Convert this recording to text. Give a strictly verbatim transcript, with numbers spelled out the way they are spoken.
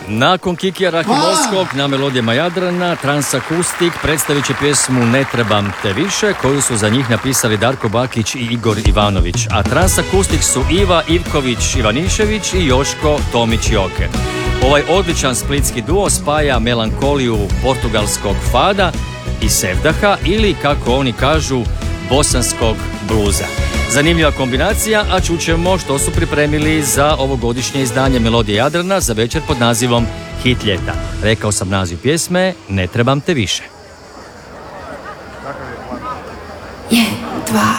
Nakon Kikija Rahimovskog na melodijama Jadrana, Transakustik predstavit će pjesmu Ne trebam te više, koju su za njih napisali Darko Bakić i Igor Ivanović, a Transakustik su Iva Ivković Ivanišević i Joško Tomić Joke. Ovaj odličan splitski duo spaja melankoliju portugalskog fada i sevdaha ili, kako oni kažu, bosanskog bluza. Zanimljiva kombinacija, a čućemo što su pripremili za ovogodišnje izdanje Melodije Jadrana za večer pod nazivom Hit ljeta. Rekao sam naziv pjesme, Ne trebam te više. Je, dva.